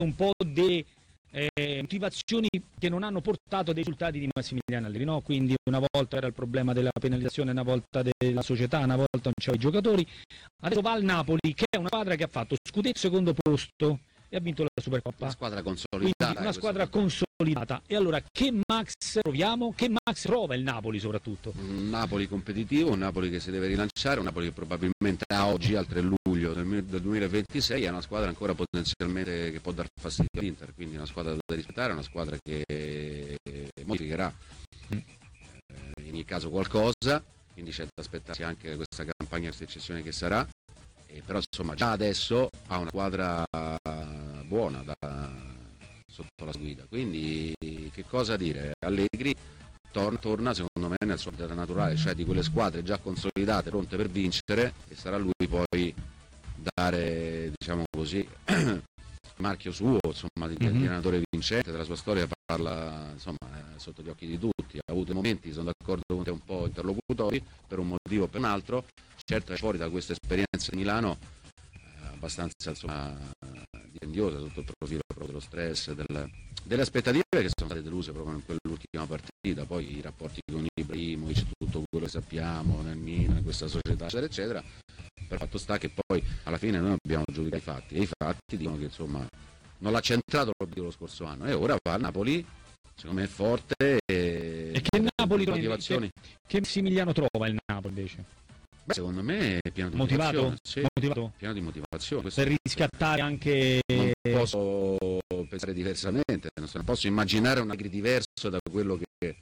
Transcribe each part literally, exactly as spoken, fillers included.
un po' di eh, motivazioni che non hanno portato dei risultati di Massimiliano Allegri, no? Quindi una volta era il problema della penalizzazione, una volta della società, una volta non c'erano i giocatori. Adesso va al Napoli, che è una squadra che ha fatto scudetto secondo posto e ha vinto la Supercoppa. Una squadra consolidata. Quindi una squadra consolidata. E allora che Max proviamo? Che Max prova il Napoli soprattutto? Un Napoli competitivo, un Napoli che si deve rilanciare, un Napoli che probabilmente a oggi, al tre luglio del duemilaventisei, è una squadra ancora potenzialmente che può dar fastidio all'Inter, quindi una squadra da rispettare, una squadra che modificherà eh, in ogni caso qualcosa, quindi c'è da aspettarsi anche questa campagna di eccezione che sarà, eh, però insomma già adesso ha una squadra buona da, sotto la guida, quindi che cosa dire? Allegri torna, torna secondo me nel suo habitat naturale, cioè di quelle squadre già consolidate, pronte per vincere, e sarà lui poi dare, diciamo così, il marchio suo, insomma, di mm-hmm. allenatore vincente. Della sua storia parla, insomma, sotto gli occhi di tutti, ha avuto momenti, sono d'accordo con te, un po' interlocutori per un motivo o per un altro, certo è fuori da questa esperienza di Milano eh, abbastanza, insomma, dispendiosa sotto il profilo proprio dello stress, del, delle aspettative che sono state deluse proprio in quell'ultima partita, poi i rapporti con Ibrahimovic, tutto quello che sappiamo nel Milan, in questa società, eccetera, eccetera. Per fatto sta che poi alla fine noi abbiamo giudicato i fatti, e i fatti dicono che insomma non l'ha centrato l'obiettivo lo scorso anno, e ora va a Napoli, secondo me è forte e, e che Napoli motivazioni. Che, che Massimiliano trova il Napoli invece? Beh, secondo me è pieno di motivato, motivazione, sì, motivato? pieno di motivazione. Per riscattare anche. Non posso pensare diversamente, non posso immaginare un Allegri diverso da quello che,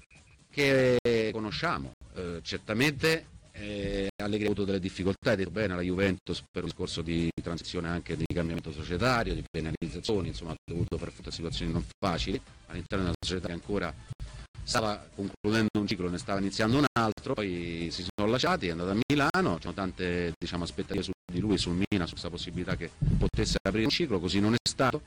che conosciamo. Eh, certamente eh, Allegri ha avuto delle difficoltà, hai detto bene, la Juventus per un discorso di transizione anche di cambiamento societario, di penalizzazioni, insomma ha dovuto fare fronte a situazioni non facili all'interno di una società che ancora stava concludendo un ciclo, ne stava iniziando un altro, poi si sono lasciati, è andato a Milano, c'erano tante, diciamo, aspettative su di lui, sul Milan, su questa possibilità che potesse aprire un ciclo, così non è stato,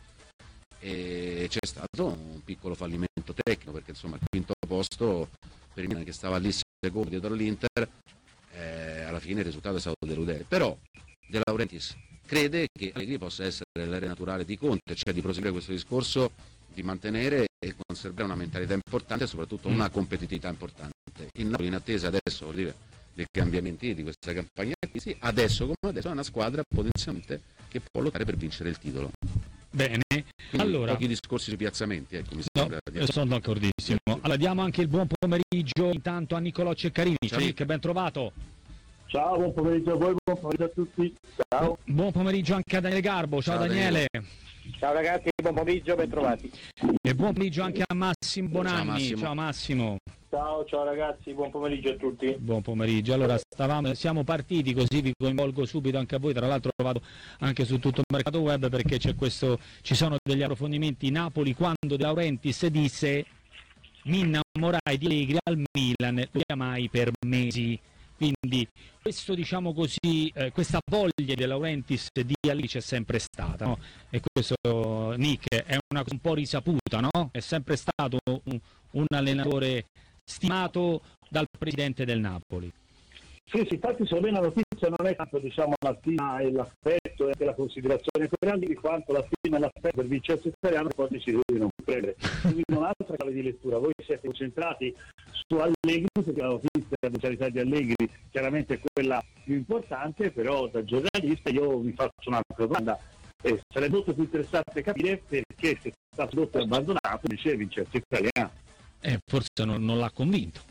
e c'è stato un piccolo fallimento tecnico, perché insomma il quinto posto per il Milan, che stava lì secondo dietro l'Inter, eh, alla fine il risultato è stato deludente. Però De Laurentiis crede che Allegri possa essere l'area naturale di Conte, cioè di proseguire questo discorso, di mantenere e conservare una mentalità importante e soprattutto una competitività importante. Il Napoli, in attesa adesso, vuol dire, dei cambiamenti di questa campagna acquisti, adesso come adesso è una squadra potenzialmente che può lottare per vincere il titolo. Bene, quindi allora pochi discorsi sui piazzamenti, ecco, mi no, sembra di... sono d'accordissimo. Allora diamo anche il buon pomeriggio intanto a Nicolò Ceccarini. Ciao Nick, ben trovato. Ciao, buon pomeriggio a voi, buon pomeriggio a tutti. Ciao. Buon pomeriggio anche a Daniele Garbo. Ciao, Ciao Daniele. Daniele. Ciao ragazzi, buon pomeriggio, ben trovati. E buon pomeriggio anche a Massimo Bonanni. Ciao Massimo. Ciao Massimo. Ciao, ciao ragazzi, buon pomeriggio a tutti. Buon pomeriggio. Allora stavamo, siamo partiti, così vi coinvolgo subito anche a voi. Tra l'altro vado anche su tutto il mercato web, perché c'è questo, ci sono degli approfondimenti. Napoli, quando De Laurentiis disse mi innamorai di Allegri al Milan, lo chiamai per mesi. Quindi questo, diciamo così, eh, questa voglia di De Laurentiis di Allegri c'è sempre stata, no? E questo, Nick, è una cosa un po' risaputa, no? È sempre stato un, un allenatore stimato dal presidente del Napoli. Sì, sì, infatti secondo me la notizia non è tanto, diciamo, la stima e l'aspetto e anche la considerazione per Allegri, quanto la stima e l'aspetto per Vincenzo Italiano, e poi decide di non prendere. Quindi un'altra chiave di lettura, voi siete concentrati su Allegri, perché la notizia della specialità di Allegri chiaramente è quella più importante, però da giornalista io vi faccio un'altra domanda. Eh, sarebbe molto più interessante capire perché si è stato prodotto e abbandonato, dice Vincenzo Italiano. Eh, forse non, non l'ha convinto.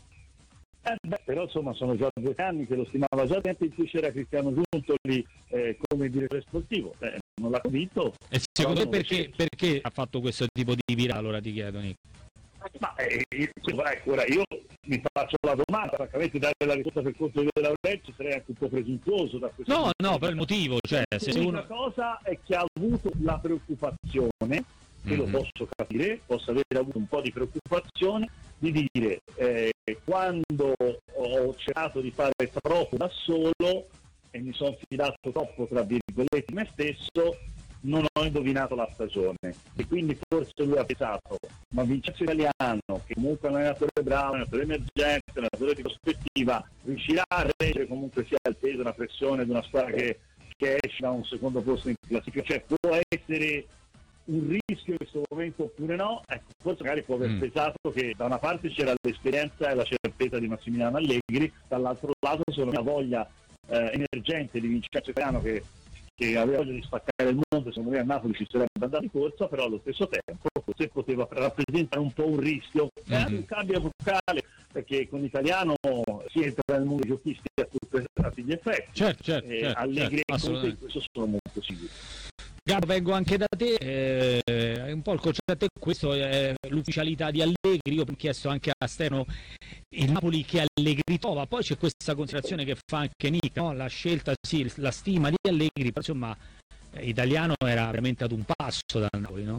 Eh, beh, però insomma sono già due anni che lo stimava già tempo in cui c'era Cristiano Giuntoli eh, come direttore sportivo, eh, non l'ha convinto. E secondo te perché, perché ha fatto questo tipo di virale, allora ti chiedo, Nick? Ma eh, ora io mi faccio la domanda, francamente dare la risposta per conto di De Laurentiis sarei anche un po' presuntuoso da questo. No, no, per il motivo, cioè se l'unica uno... cosa è che ha avuto la preoccupazione, che mm-hmm. lo posso capire, posso aver avuto un po' di preoccupazione di dire eh, quando ho cercato di fare troppo da solo e mi sono fidato troppo tra virgolette di me stesso, non ho indovinato la stagione, e quindi forse lui ha pensato, ma Vincenzo Italiano, che comunque è un allenatore bravo, un allenatore emergente, un allenatore di prospettiva, riuscirà a reggere comunque sia il peso, la pressione di una squadra che, che esce da un secondo posto in classifica, cioè può essere un rischio in questo momento oppure no? Ecco, forse magari può aver Mm. pesato che da una parte c'era l'esperienza e la certezza di Massimiliano Allegri, dall'altro lato c'era una voglia eh, emergente di Vincenzo Italiano che, che aveva voglia di spaccare il mondo. Secondo me a Napoli ci sarebbe andato di corsa, però allo stesso tempo forse poteva rappresentare un po' un rischio, e anche un cambio epocale, perché con Italiano si entra nel mondo dei giochisti a tutti, a tutti gli effetti. Certo, certo, Eh, certo, Allegri certo, e Conte, assolutamente. in questo sono molto sicuro. Gabbo, vengo anche da te, eh, un po' il concetto è questo, è l'ufficialità di Allegri. Io ho chiesto anche a Steno il Napoli che Allegri trova, poi c'è questa considerazione che fa anche Nick, no? La scelta, sì, la stima di Allegri, però insomma eh, Italiano era veramente ad un passo dal Napoli, no?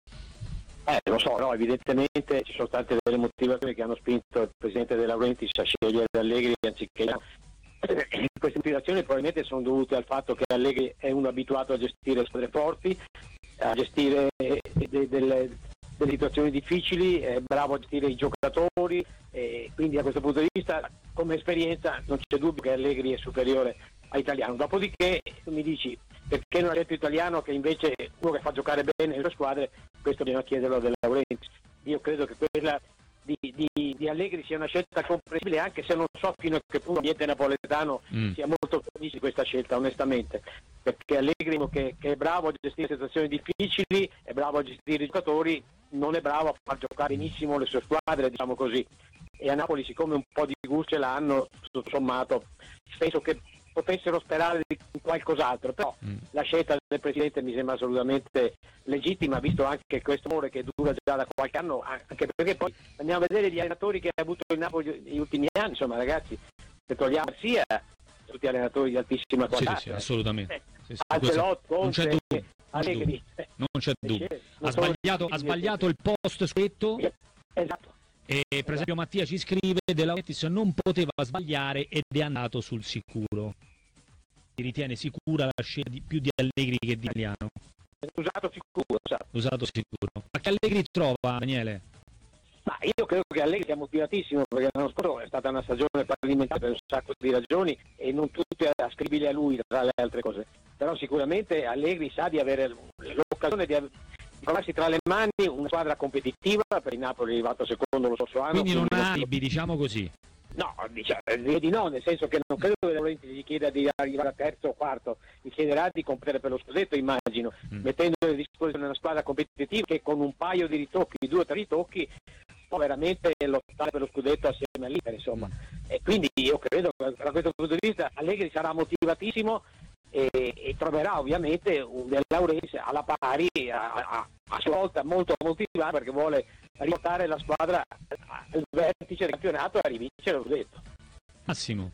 Eh, lo so, no, evidentemente ci sono state delle motivazioni che hanno spinto il presidente De Laurentiis a scegliere Allegri anziché queste motivazioni probabilmente sono dovute al fatto che Allegri è uno abituato a gestire squadre forti, a gestire de- de- delle, delle situazioni difficili, è bravo a gestire i giocatori, e quindi da questo punto di vista come esperienza non c'è dubbio che Allegri è superiore a Italiano. Dopodiché tu mi dici perché non ha scelto Italiano, che invece è uno che fa giocare bene le sue squadre, questo bisogna chiederlo a De Laurentiis. Io credo che quella Di, di, di Allegri sia una scelta comprensibile, anche se non so fino a che punto l'ambiente napoletano Mm. sia molto felice di questa scelta, onestamente, perché Allegri che, che è bravo a gestire situazioni difficili, è bravo a gestire i giocatori, non è bravo a far giocare benissimo le sue squadre, diciamo così, e a Napoli siccome un po' di gusto ce l'hanno, tutto sommato penso che potessero sperare di qualcos'altro, però Mm. la scelta del presidente mi sembra assolutamente legittima, visto anche questo amore che dura già da qualche anno, anche perché poi andiamo a vedere gli allenatori che ha avuto il Napoli negli ultimi anni, insomma ragazzi, se togliamo Garcia, tutti allenatori di altissima Sì, qualità, sì, sì, assolutamente. Eh, Sì, sì, Ancelotti, questo- non c'è Conte, dubbio, Allegri, eh, non c'è dubbio. non Ha sono- sbagliato, ha sbagliato il post scritto. esatto. E per esempio Mattia ci scrive: De Laurentiis non poteva sbagliare ed è andato sul sicuro. Si ritiene sicura la scelta di, più di Allegri che di Italiano? Usato sicuro, esatto. Usato sicuro. Ma che Allegri trova, Daniele? Ma io credo che Allegri sia motivatissimo, perché l'anno scorso è stata una stagione fallimentare per un sacco di ragioni e non tutte ascrivibili a lui tra le altre cose, però sicuramente Allegri sa di avere l'occasione di trovarsi tra le mani una squadra competitiva, per il Napoli è arrivato secondo lo scorso anno. Quindi non quindi ha alibi, diciamo così. No, diciamo, direi di no, nel senso che non credo che De Laurentiis gli chieda di arrivare a terzo o quarto, gli chiederà di competere per lo scudetto, immagino, Mm. mettendo a disposizione una squadra competitiva che con un paio di ritocchi, due o tre ritocchi, può veramente lottare per lo scudetto assieme all'Inter, insomma. E quindi io credo che da questo punto di vista Allegri sarà motivatissimo e, e troverà ovviamente un De Laurentiis alla pari, a, a, a sua volta molto motivato, perché vuole riportare la squadra al vertice del campionato e a rivincere lo scudetto. Massimo.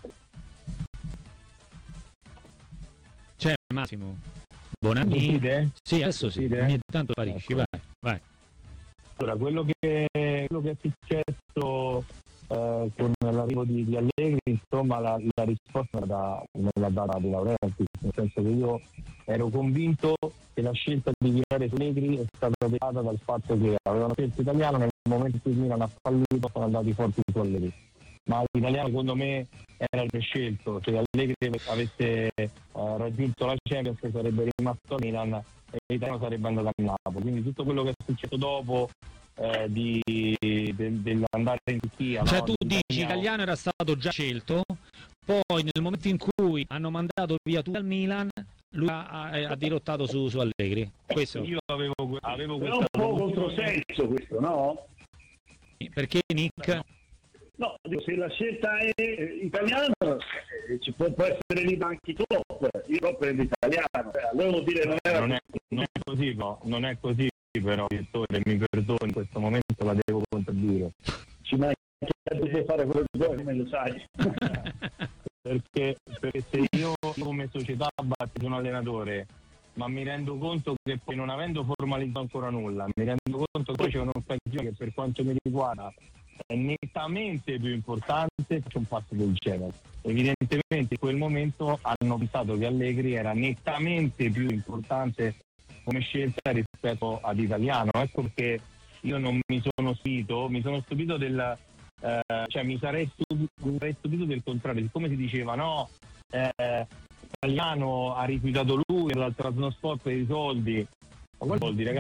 C'è Massimo. Bonanni. Sentite? Sì, adesso sì. Sentite? Ogni tanto parisci, Ecco. vai, vai. Allora, quello che, quello che è successo eh, con l'arrivo di, di Allegri, insomma, la, la risposta da, me l'ha data De Laurentiis, nel senso che io ero convinto che la scelta di virare su Allegri è stata dettata dal fatto che avevano scelto Italiano, nel momento in cui il Milan ha fallito sono andati forti su Allegri. Ma l'Italiano secondo me era il prescelto, se Allegri avesse eh, raggiunto la Champions sarebbe rimasto a Milan e l'Italiano sarebbe andato a Napoli, quindi tutto quello che è successo dopo eh, di, de, dell'andare in Turchia, Cioè no? tu dici Italiano- Italiano era stato già scelto, poi nel momento in cui hanno mandato via tutto al Milan, lui ha, ha, ha dirottato su, su Allegri. Questo io avevo, avevo Però questa un po' nozione- controsenso questo, no? perché Nick? No, dico, se la scelta è eh, italiana, eh, ci può, può essere lì anche top, io però prendo italiano, eh, allora vuol dire non era non è, non è così, no, non è così, però direttore, mi perdoni, in questo momento la devo contraddire. ci manca di fare quello che vuoi, come lo sai. Perché, perché se io come società batto un allenatore, ma mi rendo conto che poi non avendo formalizzato ancora nulla, mi rendo conto che poi c'è un'occasione che per quanto mi riguarda è nettamente più importante, faccio un passo del genere. Evidentemente in quel momento hanno pensato che Allegri era nettamente più importante come scelta rispetto ad Italiano. Ecco perché io non mi sono stupito, mi sono stupito del eh, cioè mi sarei stupito, mi sarei stupito del contrario, siccome si diceva no, eh, Italiano ha rifiutato lui dal Trabzonspor per i soldi, Ma quello vuol dire,